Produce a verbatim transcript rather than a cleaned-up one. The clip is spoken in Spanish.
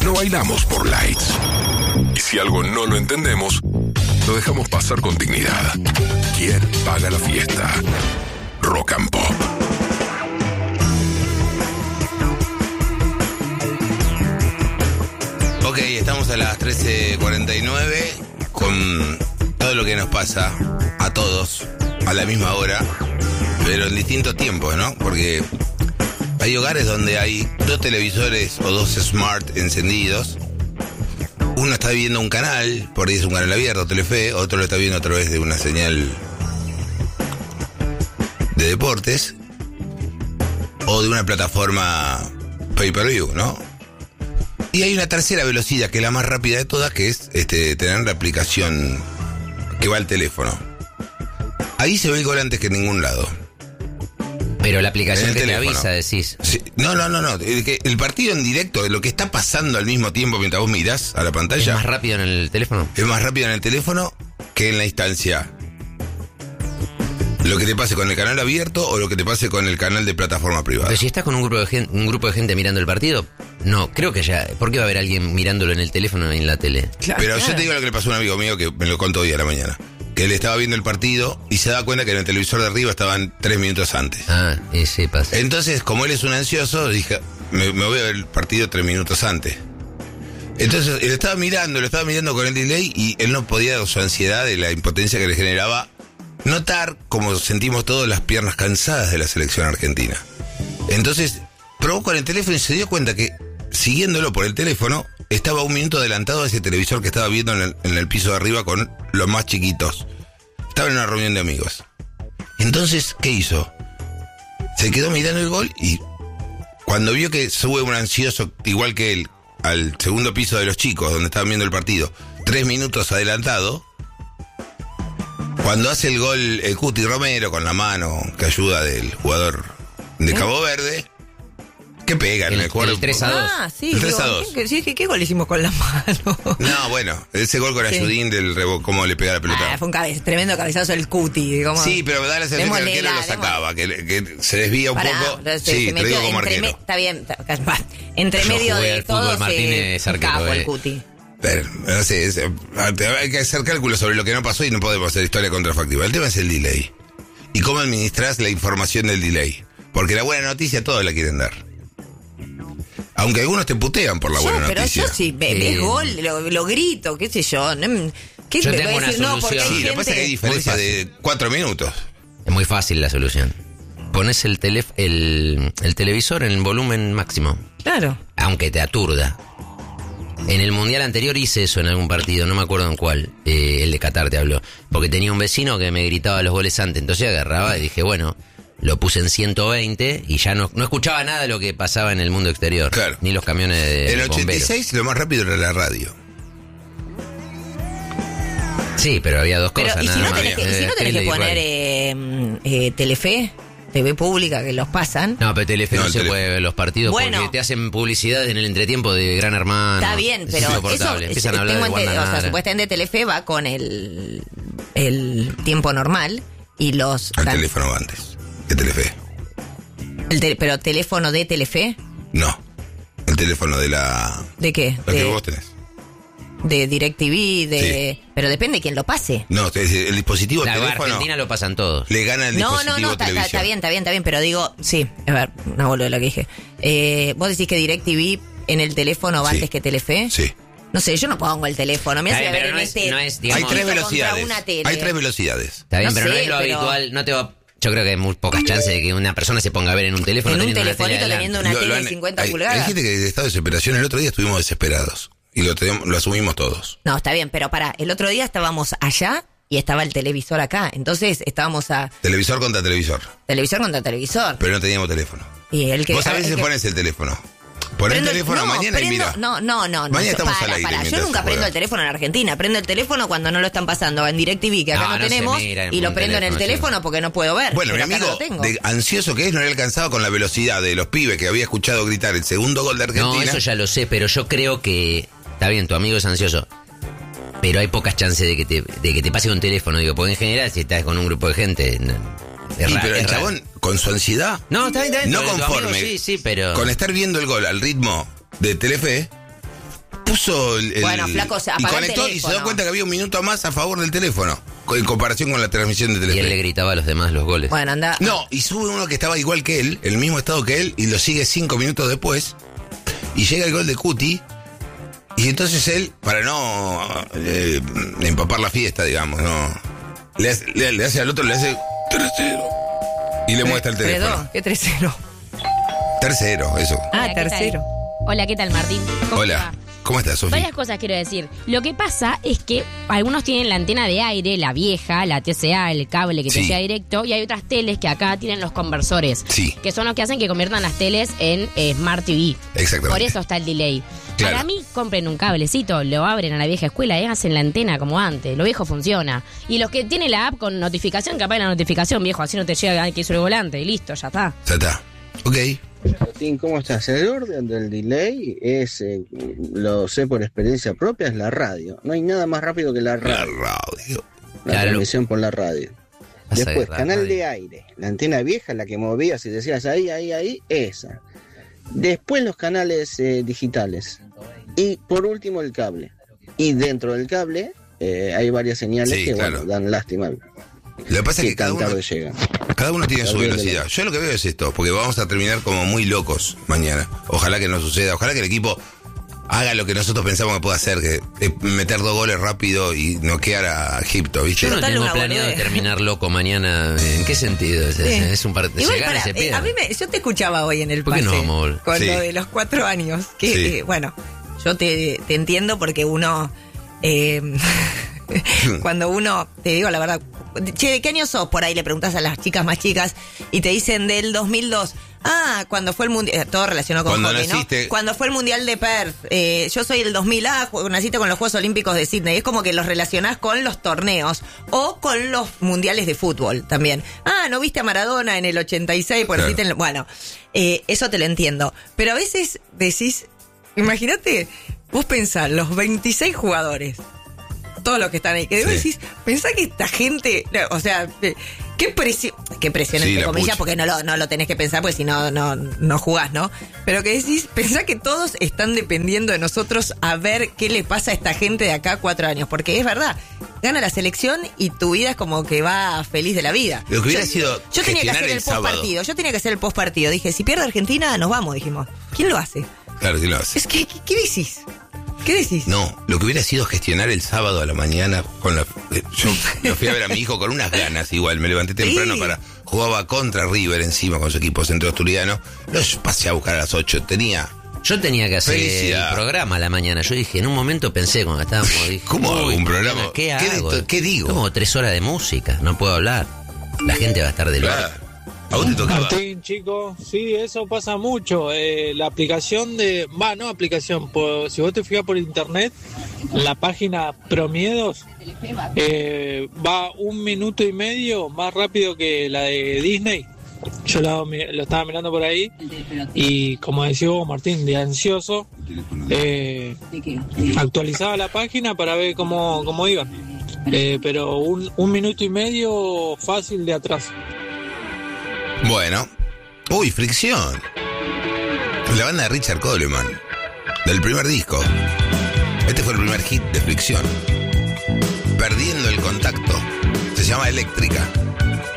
No bailamos por likes. Y si algo no lo entendemos, lo dejamos pasar con dignidad. ¿Quién paga la fiesta? Rock and Pop. Ok, estamos a las trece cuarenta y nueve con todo lo que nos pasa a todos a la misma hora, pero en distintos tiempos, ¿no? Porque hay hogares donde hay dos televisores o dos smart encendidos. Uno está viendo un canal, por ahí es un canal abierto, Telefe, otro lo está viendo a través de una señal de deportes o de una plataforma pay-per-view, ¿no? Y hay una tercera velocidad, que es la más rápida de todas, que es este, tener la aplicación que va al teléfono. Ahí se ve el gol antes que en ningún lado. Pero la aplicación que teléfono. te avisa, decís. Sí. No, no, no, no. El, que, el partido en directo, de lo que está pasando al mismo tiempo mientras vos mirás a la pantalla. ¿Es más rápido en el teléfono? Es más rápido en el teléfono que en la instancia. Lo que te pase con el canal abierto o lo que te pase con el canal de plataforma privada. Pero si estás con un grupo de gente, un grupo de gente mirando el partido, no, creo que ya. ¿Por qué va a haber alguien mirándolo en el teléfono y en la tele? Claro, Pero claro. Yo te digo lo que le pasó a un amigo mío que me lo contó hoy a la mañana. Que él estaba viendo el partido y se da cuenta que en el televisor de arriba estaban tres minutos antes. Ah, ese pasa. Entonces, como él es un ansioso, dije, me, me voy a ver el partido tres minutos antes. Entonces, él estaba mirando, lo estaba mirando con el delay y él no podía, su ansiedad y la impotencia que le generaba, notar, como sentimos todos, las piernas cansadas de la selección argentina. Entonces, probó con el teléfono y se dio cuenta que, siguiéndolo por el teléfono, estaba un minuto adelantado a ese televisor que estaba viendo en el, en el piso de arriba con los más chiquitos. Estaba en una reunión de amigos. Entonces, ¿qué hizo? Se quedó mirando el gol y cuando vio que sube un ansioso, igual que él, al segundo piso de los chicos, donde estaban viendo el partido, tres minutos adelantado, cuando hace el gol el Cuti Romero con la mano que ayuda del jugador de Cabo Verde, ¿qué pegan? El, el, el, el tres a dos. Ah, sí. El tres a digo, dos. ¿qué, qué, qué gol hicimos con la mano? No, bueno, ese gol con Sí. Ayudín del rebo, cómo le pega la pelota. Ah, fue un cabe- tremendo cabezazo el Cuti. Como, Sí, pero da la sensación que el arquero démosle lo la- sacaba, que, que se desvía un Pará, poco. entonces se- Sí, se te lo digo metió como entre arquero. me- Está bien, está- entre Yo medio jugué de al fútbol, todos Martínez eh, es arquero, capo el eh. Cuti. Pero, no sé, es, hay que hacer cálculos sobre lo que no pasó y no podemos hacer historia contrafactiva. El tema es el delay. Y cómo administrás la información del delay. Porque la buena noticia todos la quieren dar. Aunque algunos te putean por la Yo, buena pero noticia. yo sí, ve- ves Eh, gol, lo, lo grito, qué sé yo. no- ¿Qué Yo me tengo voy a una decir? No, porque hay solución. Sí, lo que pasa es que hay gente... diferencia Muy de cuatro minutos. Es muy fácil la solución. Pones el, telef- el, el televisor en el volumen máximo, Claro. aunque te aturda. En el mundial anterior hice eso en algún partido, no me acuerdo en cuál, eh, el de Qatar te habló, porque tenía un vecino que me gritaba los goles antes, entonces agarraba y dije, bueno, lo puse en ciento veinte y ya no, no escuchaba nada de lo que pasaba en el mundo exterior, Claro. ni los camiones de En el ochenta y bomberos. seis lo más rápido era la radio. Sí, pero había dos Pero, cosas, ¿y si nada no más. tenés que, y si Eh, no tenés tele que y poner radio. eh, eh, Telefe, T V pública, que los pasan? No, pero Telefe No, no, el se Telefe. puede ver los partidos Bueno. porque te hacen publicidad en el entretiempo de Gran Hermano. Está bien, Es pero eso, insoportable. Empiezan a hablar tengo de ente- o sea, Guandanara. supuestamente Telefe va con el, el tiempo normal y los... Al can- teléfono antes. De Telefe. el te- pero teléfono de Telefe, No. El teléfono de la... ¿de qué? La que De, vos tenés. de DirecTV, de... Pero depende de quién lo pase. No, es decir, el dispositivo La teléfono Argentina lo pasan todos. le gana el No, dispositivo no, no, está, está- televisión. está bien, está bien, está bien, pero digo, sí, a ver, una boluda lo que dije. Eh, ¿Vos decís que DirecTV en el teléfono va Sí. antes que Telefe? Sí. No sé, yo no pongo el teléfono, me Está hace bien, ver pero en no es- este... no es, Hay digamos- tres contra velocidades. una tele. Hay tres velocidades. Está bien, No pero no sé, es lo pero- habitual. No te va. Yo creo que hay muy pocas chances de que una persona se ponga a ver en un teléfono. En un teniendo una tele telefonito adelante. teniendo una Lo- lo tele han- de cincuenta hay, pulgadas. Hay gente que de estado de desesperación. El otro día estuvimos desesperados. Y lo, tenemos- lo asumimos todos. No, está bien, pero para, el otro día estábamos allá y estaba el televisor acá. Entonces estábamos a Televisor contra televisor. televisor contra televisor. Pero no teníamos teléfono. Y el que, Vos a veces el que- pones el teléfono. Pon el prendo- teléfono no, mañana y prendo- mira. No, no, no. no Mañana yo- estamos para, al aire para. Yo mientras nunca se prendo juega. el teléfono en Argentina. Prendo el teléfono cuando no lo están pasando en DirecTV, que acá No, no, no se tenemos, mira en y lo un prendo en el teléfono, teléfono sí. porque no puedo ver. Bueno, mi pero acá amigo, no lo tengo. de ansioso que es, no le alcanzaba con la velocidad de los pibes que había escuchado gritar el segundo gol de Argentina. No, eso ya lo sé, pero yo creo que. Está bien, tu amigo es ansioso. Pero hay pocas chances de que te, de que te pase un teléfono. Digo, porque en general, si estás con un grupo de gente. no, es Sí, ra- pero es el raro. chabón, con su ansiedad, No, está bien, está bien. no pero tu conforme, amigo sí, sí, pero. con estar viendo el gol al ritmo de Telefe, puso el, el- Bueno, flaco, se y apagá el conectó y se teléfono. dio cuenta que había un minuto más a favor del teléfono en comparación con la transmisión de Y él le Telefe. gritaba a los demás los goles. Bueno, anda. No, y sube uno que estaba igual que él, el mismo estado que él, y lo sigue cinco minutos después, y llega el gol de Cuti, y entonces él, para no eh, empapar la fiesta, digamos, no le hace, le, le hace al otro, le hace tercero, y le muestra el tres teléfono. dos, ¿qué tres cero? Tercero, eso. Ah, Hola, ¿qué tal? tercero. Hola, ¿qué tal, Martín? ¿Cómo Hola, te va? ¿cómo estás, Sofía? Varias cosas quiero decir. Lo que pasa es que algunos tienen la antena de aire, la vieja, la T C A, el cable que te Sí. llega directo, y hay otras teles que acá tienen los conversores, Sí. que son los que hacen que conviertan las teles en eh, Smart T V. Exactamente. Por eso está el delay. Claro. Para mí, compren un cablecito, lo abren a la vieja escuela y hacen la antena como antes. Lo viejo funciona. Y los que tienen la app con notificación, que apaguen la notificación, viejo, así no te llega ay, que hizo el volante y listo, ya está. Ya está. Ok. Martín, ¿cómo estás? El orden del delay es, eh, lo sé por experiencia propia, es la radio. No hay nada más rápido que la La radio, radio. la Claro. transmisión por la radio. Vas a Después, agarrar canal radio. de aire, la antena vieja, la que movías y decías ahí, ahí, ahí, esa. Después los canales eh, digitales. Y por último el cable. Y dentro del cable eh, hay varias señales Sí, que claro. bueno, dan lástima. Lo que pasa es Que que cada tan uno, tarde llegan. cada uno tiene su Olvídate. velocidad. Yo lo que veo es esto, porque vamos a terminar como muy locos mañana. Ojalá que no suceda, ojalá que el equipo haga lo que nosotros pensamos que puede hacer, que es meter dos goles rápido y noquear a Egipto, ¿viste? Yo no Total, tengo una planeado boludez. terminar loco mañana. ¿En qué sentido? Es, Sí. es un partido. Igual, Se gana y pará, se eh, pierde. a mí me, yo te escuchaba hoy en el ¿Por qué pase no vamos a volver? con Sí. lo de los cuatro años. Que, Sí. eh, bueno, yo te, te entiendo porque uno, eh, cuando uno, te digo la verdad, che, ¿de qué año sos? Por ahí le preguntas a las chicas más chicas y te dicen del dos mil dos. Ah, cuando fue el mundial, todo relacionado con Cuando hockey, naciste. ¿no? Cuando fue el mundial de Perth, eh, yo soy del dos mil, ah, ju- naciste con los Juegos Olímpicos de Sydney. Es como que los relacionás con los torneos o con los mundiales de fútbol también. Ah, ¿no viste a Maradona en el ochenta y seis? Por Claro. decirte en- bueno, eh, eso te lo entiendo. Pero a veces decís, imagínate, vos pensás, los veintiséis jugadores, todos los que están ahí, que vos Sí. decís, pensá que esta gente, no, o sea, eh, qué presión, qué presión Sí, entre la comillas, pucha. porque no lo, no lo tenés que pensar, porque si no, no, no jugás, ¿no? Pero que decís, pensá que todos están dependiendo de nosotros a ver qué le pasa a esta gente de acá a cuatro años, porque es verdad, gana la selección y tu vida es como que va feliz de la vida. Lo que hubiera yo, sido yo tenía que gestionar hacer el el sábado. post partido, yo tenía que hacer el post partido, dije, si pierde Argentina, nos vamos, dijimos. ¿Quién lo hace? Claro que lo hace. Es que, ¿qué, qué decís? ¿Qué decís? No, lo que hubiera sido gestionar el sábado a la mañana con la... eh, Yo lo fui a ver a mi hijo con unas ganas igual, me levanté temprano Sí. para... Jugaba contra River encima con su equipo centro asturiano. Lo pasé a buscar a las ocho, tenía... Yo tenía que hacer Felicidad. el programa a la mañana. Yo dije, en un momento pensé cuando estábamos. Dije, ¿Cómo hago uy, un programa? ¿Qué ¿Qué hago? de- qué digo? Como tres horas de música, no puedo hablar. La gente va a estar del Claro. orto. A vos te tocaba... Martín, chicos, sí, eso pasa mucho. Eh, la aplicación de... Va, no aplicación. Por, si vos te fijas por internet, la página Promiedos eh, va un minuto y medio más rápido que la de Disney. Yo lo, lo estaba mirando por ahí y como decía vos, Martín, de ansioso, eh, actualizaba la página para ver cómo, cómo iban. Eh, pero un, un minuto y medio fácil de atrás. Bueno. Uy, Fricción. La banda de Richard Coleman. Del primer disco. Este fue el primer hit de Fricción. Perdiendo el contacto. Se llama Eléctrica.